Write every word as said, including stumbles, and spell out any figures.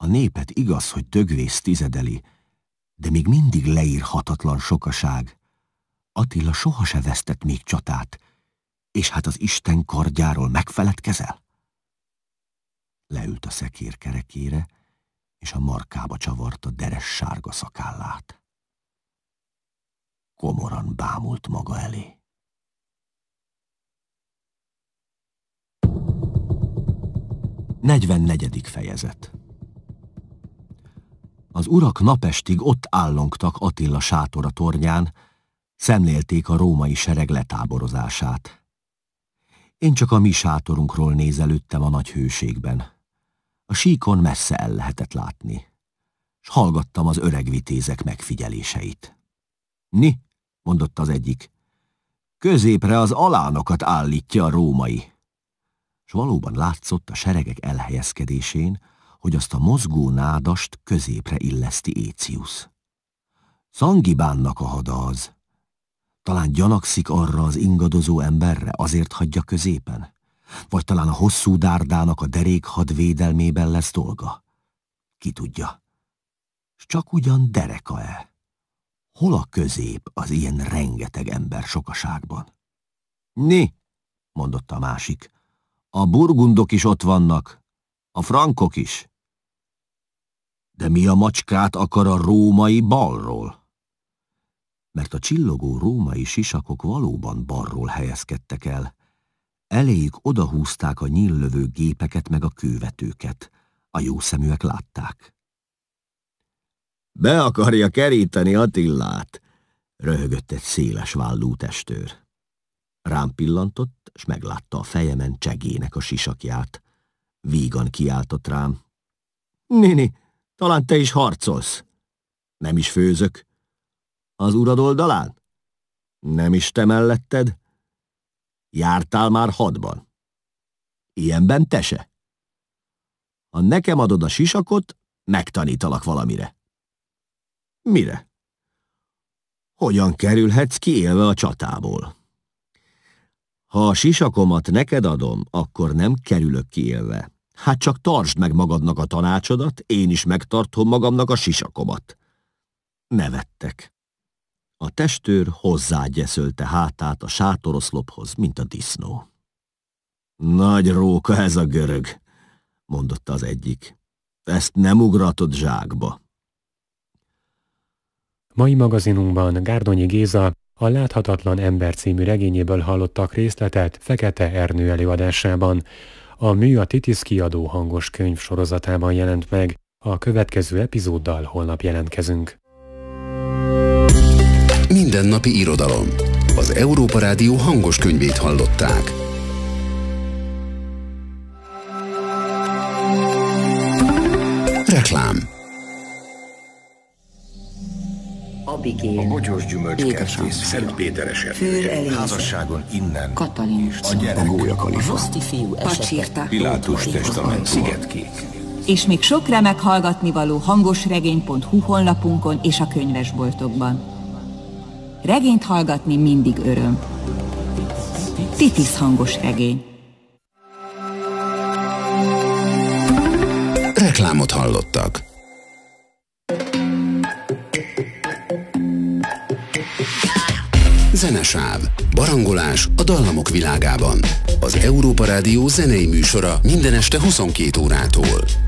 A népet igaz, hogy dögvész tizedeli, de még mindig leírhatatlan sokaság. Attila soha se vesztett még csatát, és hát az Isten kardjáról megfeledkezel? Leült a szekér kerekére, és a markába csavarta deres sárga szakállát. Komoran bámult maga elé. negyvennegyedik fejezet. Az urak napestig ott állongtak Attila sátora tornyán, szemlélték a római sereg letáborozását. Én csak a mi sátorunkról nézelődtem a nagy hőségben. A síkon messze el lehetett látni, s hallgattam az öreg vitézek megfigyeléseit. Ni, mondotta az egyik, középre az alánokat állítja a római. S valóban látszott a seregek elhelyezkedésén, hogy azt a mozgó nádast középre illeszti Écius. Szangibánnak a hada az. Talán gyanakszik arra az ingadozó emberre, azért hagyja középen? Vagy talán a hosszú dárdának a derékhad védelmében lesz dolga? Ki tudja. S csak ugyan dereka-e? Hol a közép az ilyen rengeteg ember sokaságban? Ni, mondotta a másik, a burgundok is ott vannak, a frankok is. De mi a macskát akar a római balról? Mert a csillogó római sisakok valóban balról helyezkedtek el. Eléjük odahúzták a nyíllövő gépeket meg a kővetőket. A jószeműek látták. Be akarja keríteni Attillát, röhögött egy széles vállú testőr. Rám pillantott, s meglátta a fejemen csegének a sisakját. Vígan kiáltott rám. Nini, talán te is harcolsz. Nem is főzök. Az urad oldalán? Nem is te melletted? Jártál már hadban? Ilyenben te se. Ha nekem adod a sisakot, megtanítalak valamire. Mire? Hogyan kerülhetsz ki élve a csatából? Ha a sisakomat neked adom, akkor nem kerülök ki élve. Hát csak tartsd meg magadnak a tanácsodat, én is megtartom magamnak a sisakomat. Nevettek. A testőr hozzágyeszölte hátát a sátoroszlophoz, mint a disznó. Nagy róka ez a görög, mondotta az egyik. Ezt nem ugratod zsákba. Mai magazinunkban Gárdonyi Géza a Láthatatlan ember című regényéből hallottak részletet Fekete Ernő előadásában. A Mű a Titisz kiadó hangos könyv sorozatában jelent meg, a következő epizóddal holnap jelentkezünk. Mindennapi irodalom. Az Európa Rádió hangos könyvét hallották. Reklám. Abigél, a bogyós gyümölcskertész Szent Péteres erdője, házasságon innen, Katalin, a gyerek, a Roszti fiú esete, Pilátus testament, Szigetkék. És még sok remek hallgatnivaló hangosregény pont hu honlapunkon és a könyvesboltokban. Regényt hallgatni mindig öröm. Titisz hangos regény. Reklámot hallottak. Zenesáv. Barangolás a dallamok világában. Az Európa Rádió zenei műsora minden este huszonkét órától.